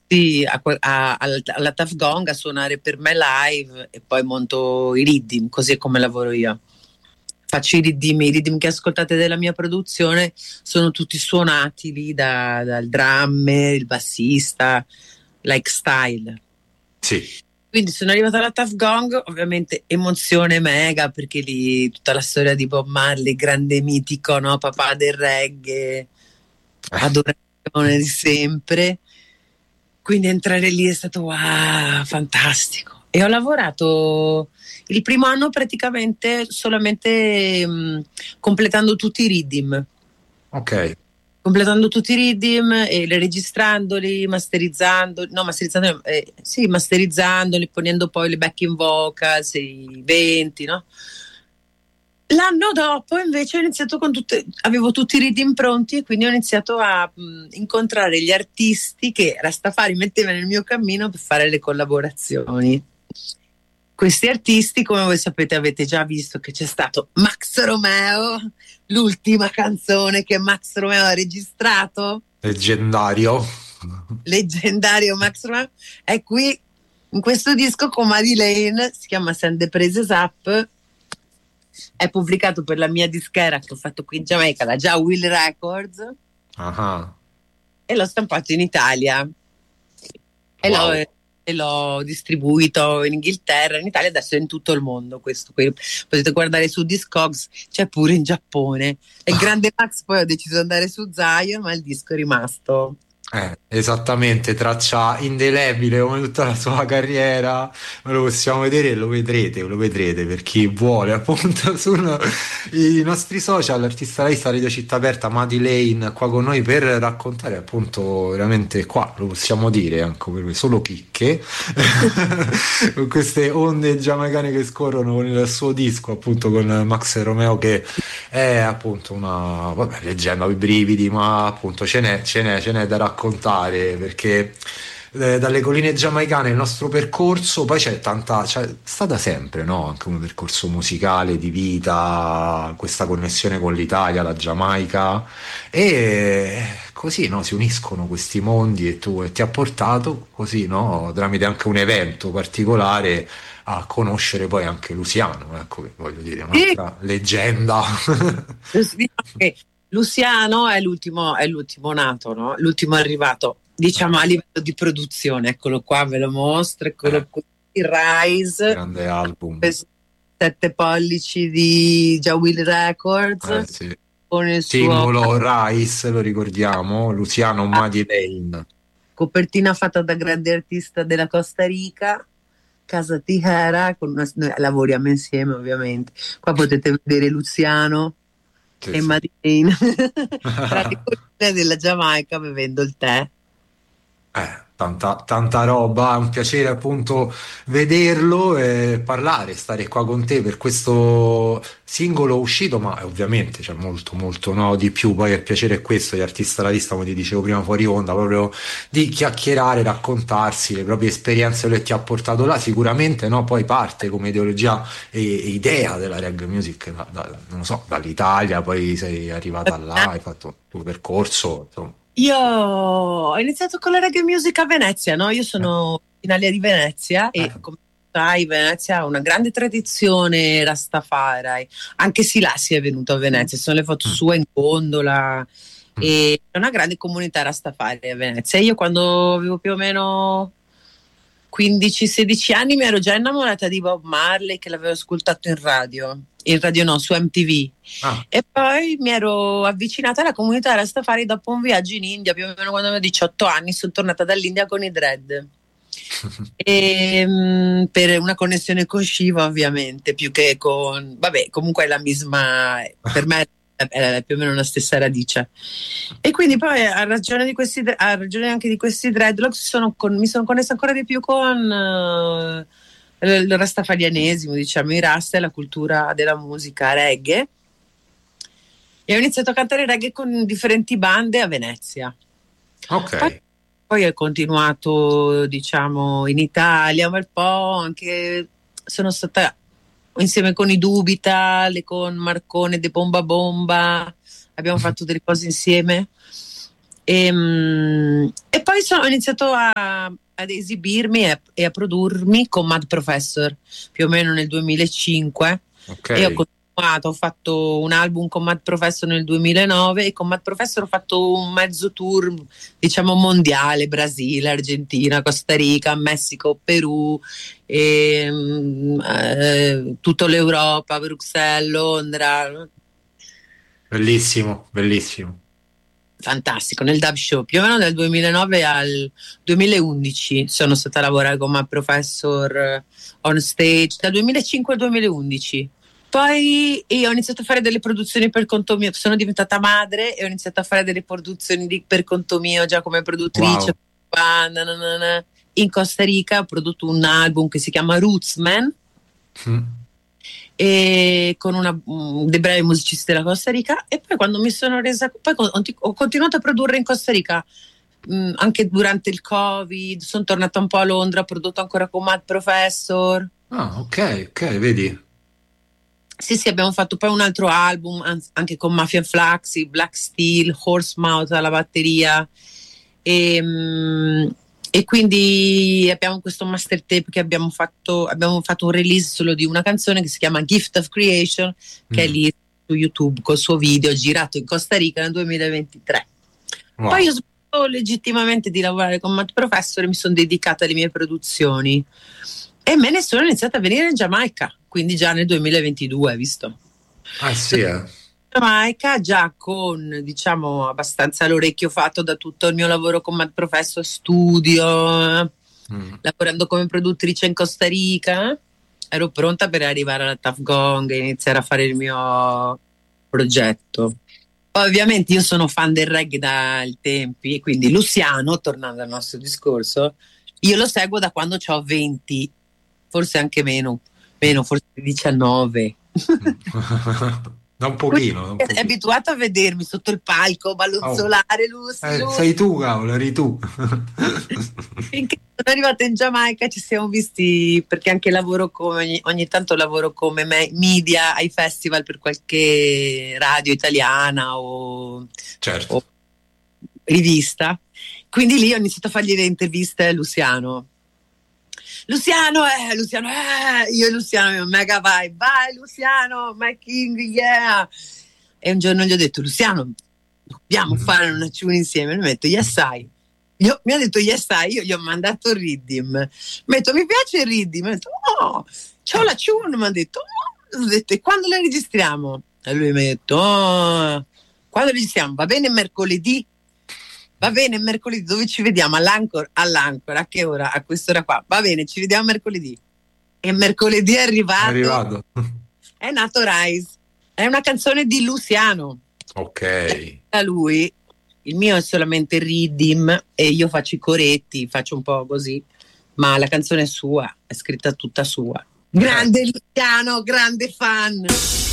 Sì, alla Tuff Gong a suonare per me live e poi monto i riddim, così è come lavoro io. Faccio i riddim che ascoltate della mia produzione sono tutti suonati lì dal drummer, il bassista, like style. Sì. Quindi sono arrivata alla Tuff Gong, ovviamente emozione mega, perché lì tutta la storia di Bob Marley, grande mitico, no? Papà del reggae, adorazione di sempre. Quindi entrare lì è stato wow, fantastico. E ho lavorato il primo anno praticamente solamente completando tutti i riddim. Ok. Completando tutti i riddim e registrandoli, masterizzandoli, ponendo poi le backing vocals, i 20, no? L'anno dopo invece ho iniziato avevo tutti i riddim pronti e quindi ho iniziato a incontrare gli artisti che Rastafari metteva nel mio cammino per fare le collaborazioni. Questi artisti, come voi sapete, avete già visto che c'è stato Max Romeo, l'ultima canzone che Max Romeo ha registrato. Leggendario Max Romeo è qui in questo disco con Madeleine, si chiama Send the Praises Up, è pubblicato per la mia dischera che ho fatto qui in Giamaica, la Già Will Records. Uh-huh. E l'ho stampato in Italia Wow. e l'ho distribuito in Inghilterra, in Italia, adesso è in tutto il mondo questo qui. Potete guardare su Discogs, c'è pure in Giappone. E il grande Max poi ho deciso di andare su Zion, ma il disco è rimasto. Esattamente, traccia indelebile come tutta la sua carriera, lo possiamo vedere e lo vedrete per chi vuole, appunto sui nostri social, l'artista lista Radio Città Aperta, Madi Lane qua con noi per raccontare appunto veramente qua, lo possiamo dire anche per solo chicche, con queste onde giamaicane che scorrono con il suo disco appunto con Max Romeo che è appunto una leggenda, i brividi, ma appunto ce n'è da raccontare perché dalle colline giamaicane il nostro percorso, poi sta da sempre, no? Anche un percorso musicale di vita, questa connessione con l'Italia, la Giamaica e così, no? Si uniscono questi mondi e ti ha portato così, no? Tramite anche un evento particolare a conoscere poi anche Luciano, ecco che voglio dire, Sì, un'altra leggenda. Luciano è l'ultimo nato, no? L'ultimo arrivato, diciamo a livello di produzione. Eccolo qua, ve lo mostro, eccolo qui, il Rise, Grande album. 7 pollici di Jah Will Records, Sì. con il suo Singolo Rice, lo ricordiamo, Luciano Madi Lane. copertina fatta da grande artista della Costa Rica, Casa Tijera, noi lavoriamo insieme ovviamente. Qua potete vedere Luciano e Sì. Madeleine tra le colline della Giamaica bevendo il tè. Tanta roba, è un piacere appunto vederlo e parlare, stare qua con te per questo singolo uscito, ma ovviamente c'è molto no, di più, poi il piacere è questo, gli artisti alla vista, come ti dicevo prima fuori onda, proprio di chiacchierare, raccontarsi le proprie esperienze, che ti ha portato là, sicuramente no, poi parte come ideologia e idea della reggae music, non lo so, dall'Italia, poi sei arrivata là, hai fatto il tuo percorso, insomma. Io ho iniziato con la reggae music a Venezia, no? Io sono originaria di Venezia e come sai Venezia ha una grande tradizione Rastafari, anche Silassi è venuto a Venezia, sono le foto sue in gondola e c'è una grande comunità Rastafari a Venezia. Io quando avevo più o meno 15-16 anni mi ero già innamorata di Bob Marley che l'avevo ascoltato in radio no, su MTV. E poi mi ero avvicinata alla comunità Rastafari dopo un viaggio in India, più o meno quando avevo 18 anni, sono tornata dall'India con i dread. Per una connessione con Shiva ovviamente, più che con... Vabbè, comunque è la misma, per me è più o meno la stessa radice. E quindi poi a ragione anche di questi dreadlocks mi sono connessa ancora di più con il rastafarianesimo, diciamo, i rasta e la cultura della musica reggae. E ho iniziato a cantare reggae con differenti bande a Venezia. Ok. Poi ho continuato, diciamo, in Italia un bel po', anche sono stata insieme con i Dubital, con Marcone De Bomba Bomba, abbiamo fatto delle cose insieme. E poi ho iniziato ad esibirmi e a produrmi con Mad Professor più o meno nel 2005. Ok. E ho continuato, ho fatto un album con Mad Professor nel 2009 e con Mad Professor ho fatto un mezzo tour, diciamo mondiale: Brasile, Argentina, Costa Rica, Messico, Perù, tutta l'Europa, Bruxelles, Londra. Bellissimo, bellissimo. Fantastico, nel Dub Show più o meno dal 2009 al 2011 sono stata a lavorare con Mad Professor on stage, dal 2005 al 2011. Poi io ho iniziato a fare delle produzioni per conto mio, sono diventata madre e ho iniziato a fare delle produzioni per conto mio già come produttrice. Wow. In Costa Rica ho prodotto un album che si chiama Rootsman, e con dei bravi musicisti della Costa Rica. E poi quando mi sono resa, poi ho continuato a produrre in Costa Rica, anche durante il Covid. Sono tornata un po' a Londra, ho prodotto ancora con Mad Professor. Ah, ok, ok, vedi. Sì, abbiamo fatto poi un altro album anche con Mafia Flaxi, Black Steel, Horsemouth alla batteria, e quindi abbiamo questo master tape che abbiamo fatto un release solo di una canzone che si chiama Gift of Creation, che è lì su YouTube col suo video girato in Costa Rica nel 2023. Wow. Poi ho smesso legittimamente di lavorare con Mad Professor e mi sono dedicata alle mie produzioni e me ne sono iniziata a venire in Giamaica, quindi già nel 2022, hai visto? Ah sì, Giamaica, già con, diciamo, abbastanza l'orecchio fatto da tutto il mio lavoro con Mad Professor, studio, lavorando come produttrice in Costa Rica. Ero pronta per arrivare alla Tuff Gong e iniziare a fare il mio progetto. Poi ovviamente io sono fan del reggae dai tempi, e quindi Luciano, tornando al nostro discorso, io lo seguo da quando ho 20, forse anche meno, forse 19. Da un pochino. È abituato a vedermi sotto il palco ballonzolare, Lucy. Sei tu, cavolo, eri tu. Finché sono arrivata in Giamaica ci siamo visti, perché anche lavoro ogni tanto lavoro come media ai festival per qualche radio italiana o rivista. Quindi lì ho iniziato a fargli le interviste a Luciano. Io e Luciano, mega vai Luciano, my king, yeah. E un giorno gli ho detto: Luciano, dobbiamo fare una tune insieme. Lui mi ha detto yes I. Mi ha detto yes I, io gli ho mandato il riddim. Mi ha detto mi piace il riddim. Mi ha detto c'ho la tune. Mi ha detto ho detto e quando la registriamo? E lui mi ha detto quando registriamo? Va bene mercoledì? Va bene, mercoledì, dove ci vediamo? All'Anchor, a che ora? A quest'ora qua. Va bene, ci vediamo mercoledì. E mercoledì è arrivato. È nato Rise. È una canzone di Luciano. Ok. Da lui, il mio è solamente il riddim e io faccio i coretti, faccio un po' così, ma la canzone è sua, è scritta tutta sua. Grande Luciano, grande fan.